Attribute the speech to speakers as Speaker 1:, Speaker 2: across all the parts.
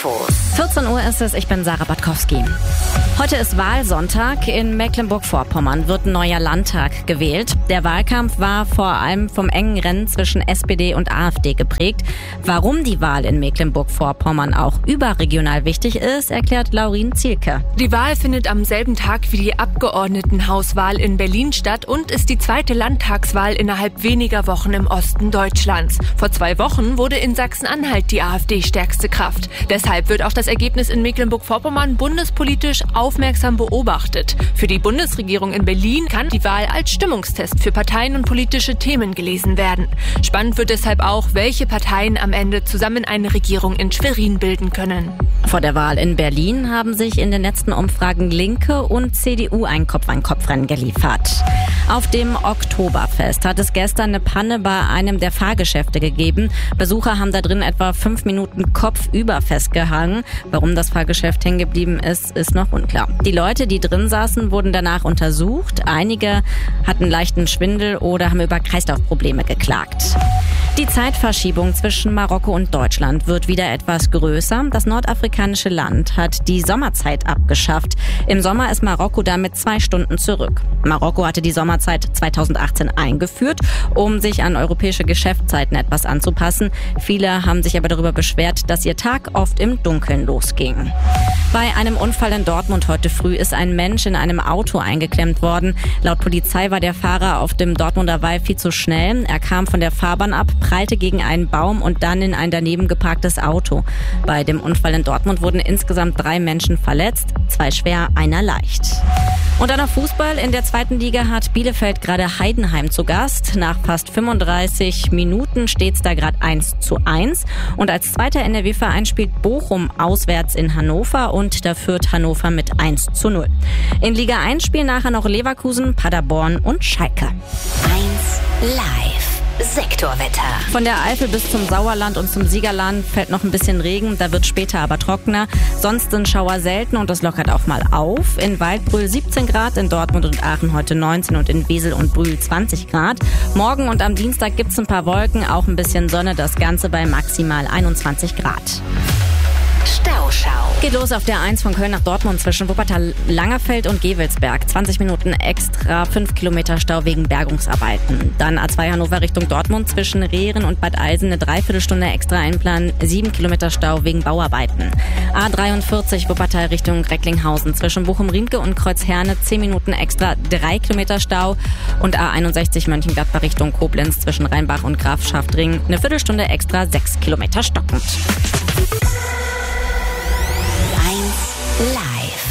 Speaker 1: Infos.
Speaker 2: 14 Uhr ist es, ich bin Sarah Batkowski. Heute ist Wahlsonntag. In Mecklenburg-Vorpommern wird ein neuer Landtag gewählt. Der Wahlkampf war vor allem vom engen Rennen zwischen SPD und AfD geprägt. Warum die Wahl in Mecklenburg-Vorpommern auch überregional wichtig ist, erklärt Laurin Zielke.
Speaker 3: Die Wahl findet am selben Tag wie die Abgeordnetenhauswahl in Berlin statt und ist die zweite Landtagswahl innerhalb weniger Wochen im Osten Deutschlands. Vor 2 Wochen wurde in Sachsen-Anhalt die AfD stärkste Kraft. Deshalb wird auch das Ergebnis in Mecklenburg-Vorpommern bundespolitisch aufmerksam beobachtet. Für die Bundesregierung in Berlin kann die Wahl als Stimmungstest für Parteien und politische Themen gelesen werden. Spannend wird deshalb auch, welche Parteien am Ende zusammen eine Regierung in Schwerin bilden können.
Speaker 2: Vor der Wahl in Berlin haben sich in den letzten Umfragen Linke und CDU ein Kopf-an-Kopf-Rennen geliefert. Auf dem Oktoberfest hat es gestern eine Panne bei einem der Fahrgeschäfte gegeben. Besucher haben da drin etwa 5 Minuten kopfüber festgehangen. Warum das Fahrgeschäft hängen geblieben ist, ist noch unklar. Die Leute, die drin saßen, wurden danach untersucht. Einige hatten leichten Schwindel oder haben über Kreislaufprobleme geklagt. Die Zeitverschiebung zwischen Marokko und Deutschland wird wieder etwas größer. Das nordafrikanische Land hat die Sommerzeit abgeschafft. Im Sommer ist Marokko damit 2 Stunden zurück. Marokko hatte die Sommerzeit 2018 eingeführt, um sich an europäische Geschäftszeiten etwas anzupassen. Viele haben sich aber darüber beschwert, dass ihr Tag oft im Dunkeln losging. Bei einem Unfall in Dortmund heute früh ist ein Mensch in einem Auto eingeklemmt worden. Laut Polizei war der Fahrer auf dem Dortmunder Wall viel zu schnell. Er kam von der Fahrbahn ab, prallte gegen einen Baum und dann in ein daneben geparktes Auto. Bei dem Unfall in Dortmund wurden insgesamt 3 Menschen verletzt, 2 schwer, einer leicht. Und dann noch Fußball. In der 2. Liga hat Bielefeld gerade Heidenheim zu Gast. Nach fast 35 Minuten steht es da gerade 1:1. Und als zweiter NRW-Verein spielt Bochum auswärts in Hannover und da führt Hannover mit 1:0. In Liga 1 spielen nachher noch Leverkusen, Paderborn und Schalke.
Speaker 1: 1 Live. Sektorwetter.
Speaker 2: Von der Eifel bis zum Sauerland und zum Siegerland fällt noch ein bisschen Regen, da wird später aber trockener. Sonst sind Schauer selten und das lockert auch mal auf. In Waldbrühl 17 Grad, in Dortmund und Aachen heute 19 und in Wesel und Brühl 20 Grad. Morgen und am Dienstag gibt's ein paar Wolken, auch ein bisschen Sonne, das Ganze bei maximal 21 Grad.
Speaker 1: Stauschau.
Speaker 2: Geht los auf der 1 von Köln nach Dortmund zwischen Wuppertal-Langerfeld und Gewelsberg. 20 Minuten extra, 5 Kilometer Stau wegen Bergungsarbeiten. Dann A2 Hannover Richtung Dortmund zwischen Rehren und Bad Eilsen eine Dreiviertelstunde extra einplanen. 7 Kilometer Stau wegen Bauarbeiten. A43 Wuppertal Richtung Recklinghausen zwischen Bochum-Riemke und Kreuzherne 10 Minuten extra, 3 Kilometer Stau. Und A61 Mönchengladbach Richtung Koblenz zwischen Rheinbach und Grafschaftring eine Viertelstunde extra, 6 Kilometer stockend.
Speaker 1: Live.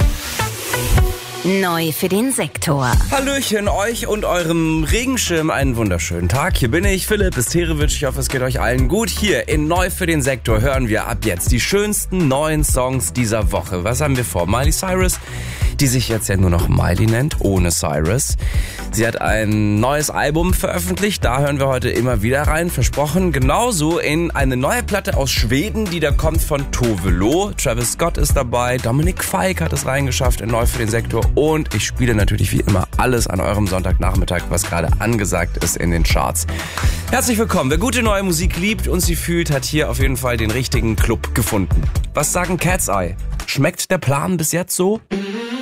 Speaker 1: Neu für den Sektor.
Speaker 4: Hallöchen, euch und eurem Regenschirm einen wunderschönen Tag. Hier bin ich, Philipp Bisterewitsch. Ich hoffe, es geht euch allen gut. Hier in Neu für den Sektor hören wir ab jetzt die schönsten neuen Songs dieser Woche. Was haben wir vor? Miley Cyrus, die sich jetzt ja nur noch Miley nennt, ohne Cyrus. Sie hat ein neues Album veröffentlicht, da hören wir heute immer wieder rein, versprochen. Genauso in eine neue Platte aus Schweden, die da kommt von Tove Lo. Travis Scott ist dabei, Dominik Fike hat es reingeschafft in Neu für den Sektor. Und ich spiele natürlich wie immer alles an eurem Sonntagnachmittag, was gerade angesagt ist in den Charts. Herzlich willkommen. Wer gute neue Musik liebt und sie fühlt, hat hier auf jeden Fall den richtigen Club gefunden. Was sagen Cat's Eye? Schmeckt der Plan bis jetzt so?